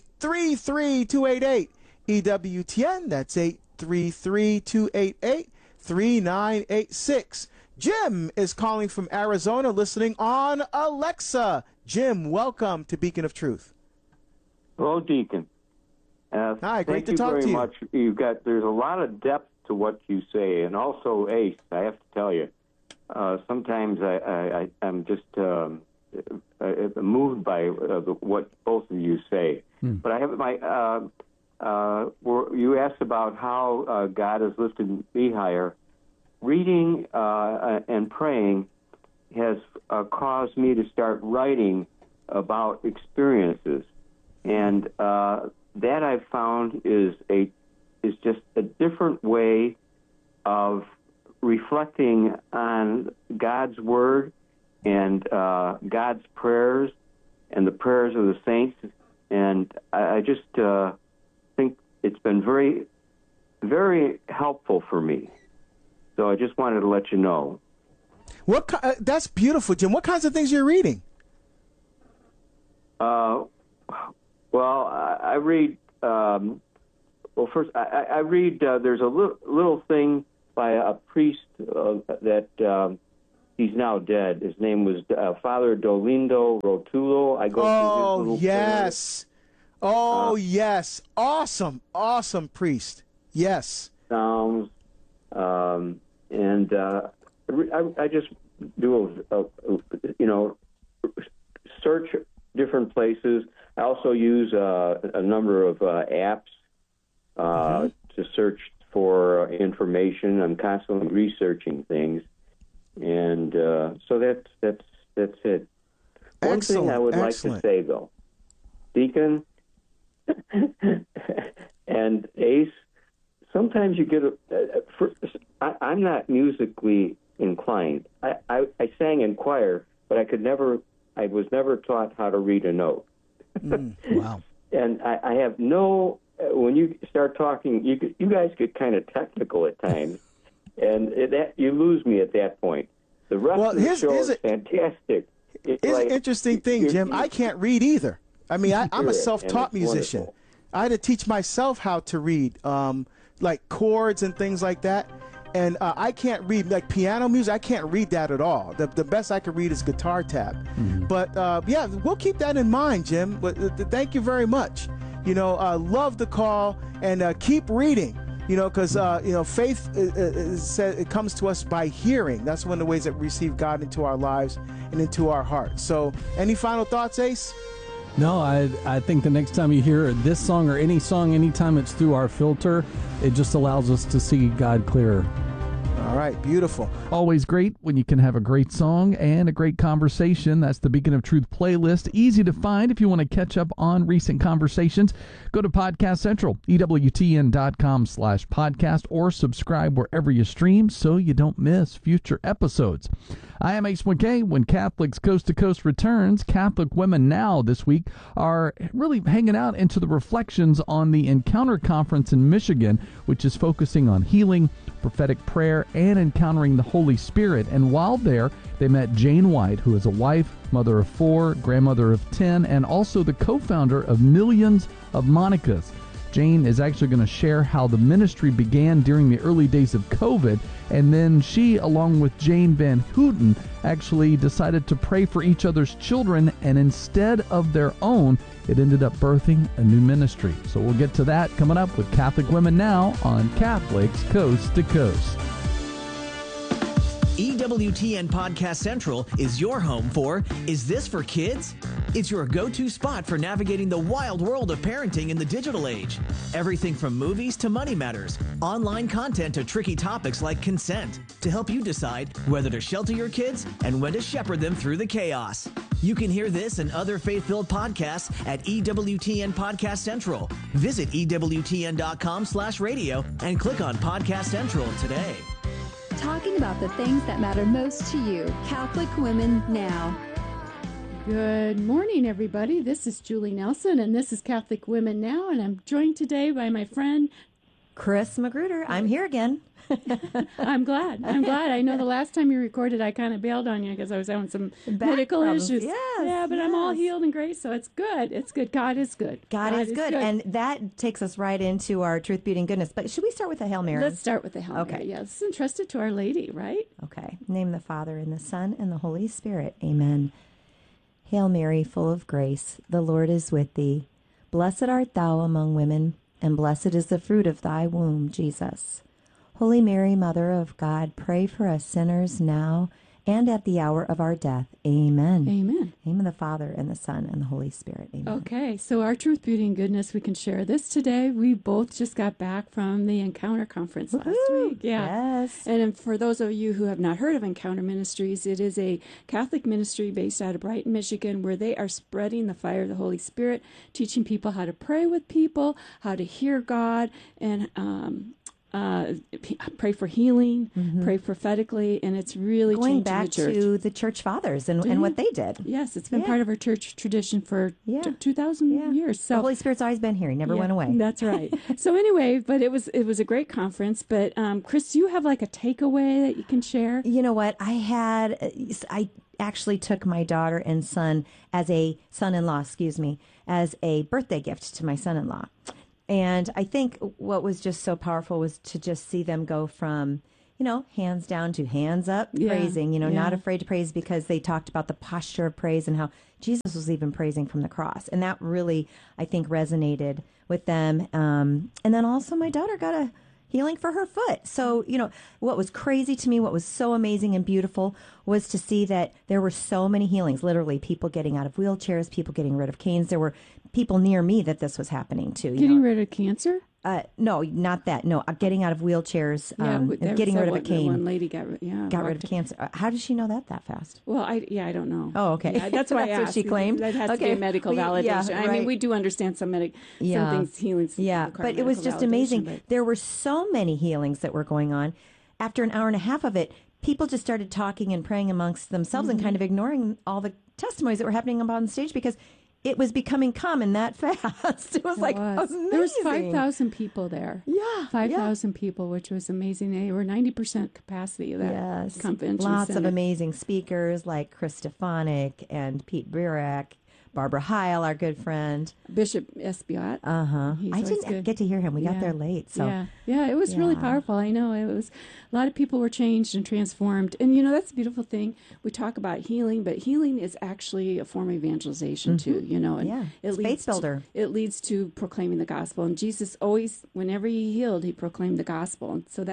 K: 833-288-EWTN. That's 833-288-3986. Jim is calling from Arizona, listening on Alexa. Jim, welcome to Beacon of Truth.
N: Hello, Deacon.
K: Hi, great to talk to you.
N: Thank you very much. There's a lot of depth to what you say, and also, Ace, I have to tell you, sometimes I'm just moved by what both of you say. But I have you asked about how God has lifted me higher. Reading and praying has caused me to start writing about experiences, and that I've found is just a different way of reflecting on God's Word and God's prayers and the prayers of the saints. And I just think it's been very, very helpful for me. So I just wanted to let you know.
K: That's beautiful, Jim. What kinds of things you're reading?
N: Well, I read. First, I read. There's a little thing by a priest that he's now dead. His name was Father Dolindo Rotulo. I go through his little
K: yes.
N: prayer.
K: Yes. Awesome priest. Yes.
N: Psalms, and I just do search different places. I also use a number of apps to search for information. I'm constantly researching things, and so that's it. One thing I would like to say, though, Deacon and Ace, sometimes you get I'm not musically inclined. I sang in choir, but I was never taught how to read a note.
J: Wow.
N: And I have when you start talking, you guys get kind of technical at times, and you lose me at that point. The rest of the show is fantastic.
K: It's an interesting thing, Jim. I can't read either. I mean, I'm a self-taught musician.
N: Wonderful.
K: I had to teach myself how to read, like chords and things like that. And I can't read, like piano music, I can't read that at all. The best I can read is guitar tab. Mm-hmm. But, yeah, we'll keep that in mind, Jim. But thank you very much. Love the call, and keep reading, because, faith it comes to us by hearing. That's one of the ways that we receive God into our lives and into our hearts. So any final thoughts, Ace?
J: No, I think the next time you hear this song or any song, anytime it's through our filter, it just allows us to see God clearer.
K: All right, beautiful.
J: Always great when you can have a great song and a great conversation. That's the Beacon of Truth playlist. Easy to find if you want to catch up on recent conversations. Go to Podcast Central, EWTN.com/podcast, or subscribe wherever you stream so you don't miss future episodes. I am Ace McKay. When Catholics Coast to Coast returns, Catholic Women Now this week are really hanging out into the reflections on the Encounter Conference in Michigan, which is focusing on healing, prophetic prayer, and encountering the Holy Spirit. And while there, they met Jane White, who is a wife, mother of 4, grandmother of 10, and also the co-founder of Millions of Monicas. Jane is actually going to share how the ministry began during the early days of COVID, and then she, along with Jane Van Houten, actually decided to pray for each other's children, and instead of their own, it ended up birthing a new ministry. So we'll get to that coming up with Catholic Women Now on Catholics Coast to Coast.
O: EWTN Podcast Central is your home for Is This for Kids? It's your go-to spot for navigating the wild world of parenting in the digital age. Everything from movies to money matters, online content to tricky topics like consent, to help you decide whether to shelter your kids and when to shepherd them through the chaos. You can hear this and other faith-filled podcasts at EWTN Podcast Central. Visit EWTN.com/radio and click on Podcast Central today.
P: Talking about the things that matter most to you. Catholic Women Now.
Q: Good morning, everybody. This is Julie Nelson, and this is Catholic Women Now, and I'm joined today by my friend
R: Chris Magruder. I'm here again.
Q: I'm glad. I know the last time you recorded, I kind of bailed on you because I was having some medical issues.
R: Yes,
Q: but I'm all healed in grace, so it's good. It's good. God is good.
R: God is good. And that takes us right into our Truth, Beauty, and Goodness. But should we start with the Hail Mary?
Q: Let's start with the Hail Mary. Yeah, this is entrusted to Our Lady, right?
R: Okay. In the name of the Father, and the Son, and the Holy Spirit. Amen. Hail Mary, full of grace, the Lord is with thee. Blessed art thou among women, and blessed is the fruit of thy womb, Jesus. Holy Mary, Mother of God, pray for us sinners now and at the hour of our death. Amen.
Q: Amen.
R: In the name of the Father, and the Son, and the Holy Spirit. Amen.
Q: Okay, so our Truth, Beauty, and Goodness, we can share this today. We both just got back from the Encounter Conference last week. Yeah.
R: Yes.
Q: And for those of you who have not heard of Encounter Ministries, it is a Catholic ministry based out of Brighton, Michigan, where they are spreading the fire of the Holy Spirit, teaching people how to pray with people, how to hear God, and pray for healing, pray prophetically, and it's really
R: going
Q: changing
R: back
Q: the church.
R: to the church fathers and what they did.
Q: Yes, it's been part of our church tradition for 2,000 years. So
R: the Holy Spirit's always been here; he never went away.
Q: That's right. So anyway, but it was a great conference. But Chris, do you have like a takeaway that you can share?
R: You know what? I actually took my daughter and son-in-law, as a birthday gift to my son-in-law. And I think what was just so powerful was to just see them go from, hands down to hands up, praising, not afraid to praise, because they talked about the posture of praise and how Jesus was even praising from the cross. And that really, I think, resonated with them. And then also my daughter got a healing for her foot. So, what was crazy to me, what was so amazing and beautiful was to see that there were so many healings, literally people getting out of wheelchairs, people getting rid of canes. There were people near me that this was happening to.
Q: Getting rid of cancer?
R: No, not that. No, getting out of wheelchairs, getting rid of a cane.
Q: One lady got
R: rid of cancer. How does she know that fast?
Q: Well, I don't know.
R: Oh, okay.
Q: Yeah, that's why I asked.
R: What she claimed.
Q: That has to be a medical validation. I mean, we do understand some things, healings.
R: Yeah, but it was just amazing.
Q: But
R: there were so many healings that were going on. After an hour and a half of it, people just started talking and praying amongst themselves and kind of ignoring all the testimonies that were happening up on stage because it was becoming common that fast. It was amazing.
Q: There was 5,000 people there.
R: Yeah.
Q: 5,000 people, which was amazing. They were 90% capacity of that convention
R: Lots
Q: center.
R: of amazing speakers like Chris Stefanik and Pete Burak, Barbara Heil, our good friend.
Q: Bishop Espiat.
R: I didn't get to hear him. We got there late. So
Q: Yeah, it was really powerful. I know it was. A lot of people were changed and transformed. And, that's the beautiful thing. We talk about healing, but healing is actually a form of evangelization too, And
R: it's faith builder.
Q: It leads to proclaiming the gospel. And Jesus always, whenever he healed, he proclaimed the gospel. And so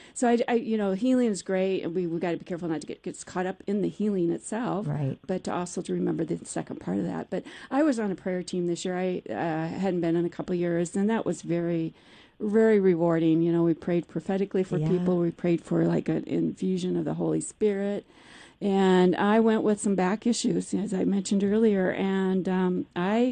Q: healing is great. And we got to be careful not to get caught up in the healing itself.
R: Right.
Q: But to also to remember the second part of that. But I was on a prayer team this year. I hadn't been in a couple of years, and that was very, very rewarding. We prayed prophetically for people. We prayed for like an infusion of the Holy Spirit. And I went with some back issues, as I mentioned earlier. And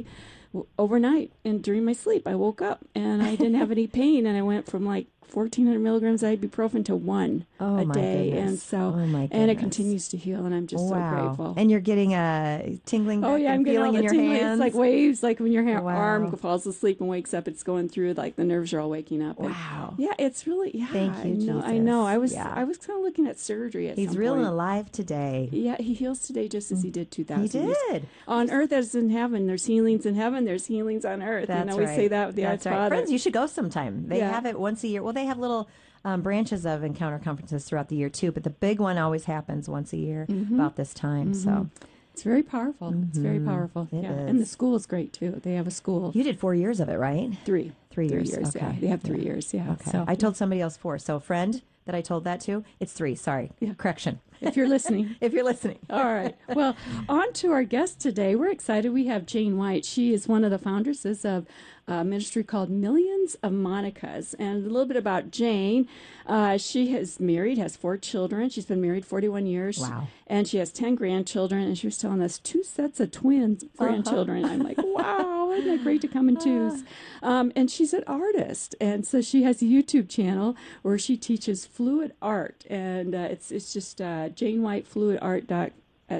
Q: overnight and during my sleep, I woke up and I didn't have any pain. And I went from like 1,400 milligrams ibuprofen to one a day.
R: Goodness.
Q: And it continues to heal. And I'm just so grateful.
R: And you're getting a tingling
Q: I'm
R: feeling in your hands.
Q: It's like waves, like when your arm falls asleep and wakes up, it's going through, like the nerves are all waking up.
R: Wow.
Q: And it's really,
R: Thank you, Jesus.
Q: I know. I was kind of looking at surgery at
R: He's
Q: some
R: real
Q: point.
R: and alive today.
Q: Yeah, he heals today just as he did 2,000
R: He
Q: years.
R: did.
Q: On earth as in heaven. There's healings in heaven. There's healings on earth.
R: That's
Q: we
R: right.
Q: say that with the
R: That's right.
Q: Father.
R: Friends, you should go sometime. They have it once a year. Well, they have little branches of Encounter conferences throughout the year too, but the big one always happens once a year about this time. So
Q: it's very powerful. It's very powerful.
R: It is.
Q: And the school is great too. They have a school.
R: You did 4 years of it, right?
Q: 3
R: years.
Q: Okay. Yeah. They have 3 years. Yeah.
R: Okay.
Q: So
R: I told somebody else 4. So friend that I told that to, it's 3. Sorry. Correction.
Q: If you're listening.
R: If you're listening.
Q: All right. Well, on to our guest today. We're excited. We have Jane White. She is one of the foundresses of a ministry called Millions of Monicas. And a little bit about Jane. She is married, has 4 children. She's been married 41 years.
R: Wow.
Q: And she has 10 grandchildren. And she was telling us 2 sets of twins grandchildren. I'm like, wow, isn't that great to come in twos? And she's an artist. And so she has a YouTube channel where she teaches fluid art. And it's just Jane White Fluid Art on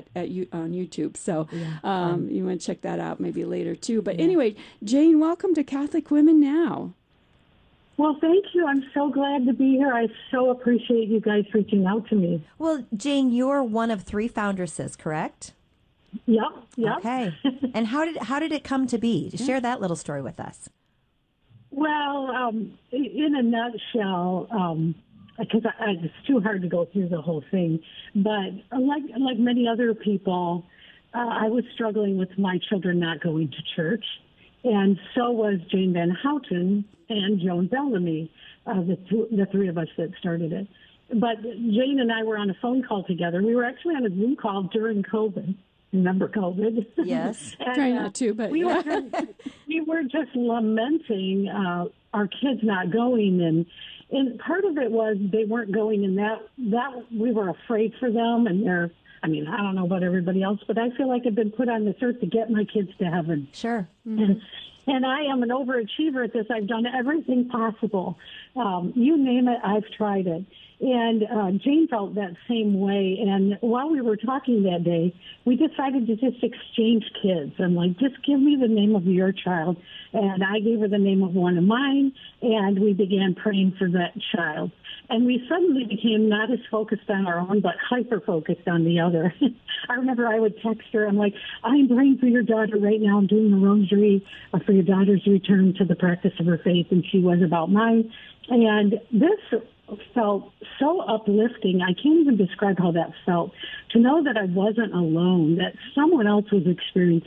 Q: YouTube. So you want to check that out maybe later too. But anyway, Jane, welcome to Catholic Women Now.
S: Well, thank you. I'm so glad to be here. I so appreciate you guys reaching out to me.
R: Well, Jane, you're one of 3 foundresses, correct?
S: Yep.
R: Okay. And how did it come to be? Share that little story with us.
S: Well, in a nutshell, because it's too hard to go through the whole thing, but like many other people, I was struggling with my children not going to church, and so was Jane Van Houten and Joan Bellamy, the 3 of us that started it. But Jane and I were on a phone call together. We were actually on a Zoom call during COVID. Remember COVID?
R: Yes.
S: And,
Q: try not to, but
S: we were just lamenting our kids not going, and part of it was they weren't going, and that we were afraid for them and I mean, I don't know about everybody else, but I feel like I've been put on this earth to get my kids to heaven.
R: Sure.
S: And I am an overachiever at this. I've done everything possible. You name it, I've tried it. And Jane felt that same way. And while we were talking that day, we decided to just exchange kids. I'm like, just give me the name of your child. And I gave her the name of one of mine, and we began praying for that child. And we suddenly became not as focused on our own, but hyper-focused on the other. I remember I would text her, I'm like, I'm praying for your daughter right now. I'm doing the rosary for your daughter's return to the practice of her faith, and she was about mine. And this felt so uplifting. I can't even describe how that felt, to know that I wasn't alone, that someone else was experiencing